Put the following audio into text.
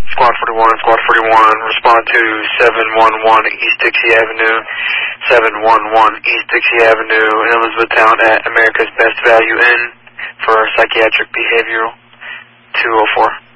Squad 41, respond to 711 East Dixie Avenue, 711 East Dixie Avenue in Elizabethtown at America's Best Value Inn for psychiatric behavioral 204.